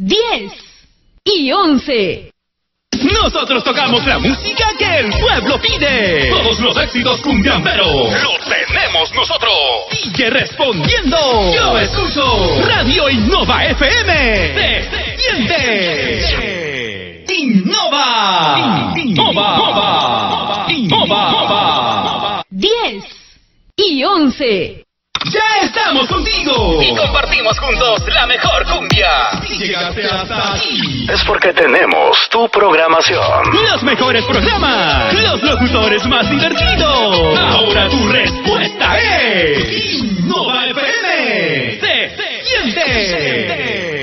10 y 11. Nosotros tocamos la música que el pueblo pide. Todos los éxitos cumbiamberos los tenemos nosotros. Sigue respondiendo. Yo escucho Radio Innova FM. Se siente. Innova. Innova. Innova. 10 y 11. ¡Ya estamos contigo! Y compartimos juntos la mejor cumbia. Si llegaste hasta aquí, es porque tenemos tu programación. Los mejores programas, los locutores más divertidos. Ahora tu respuesta es Innova FM. Se siente.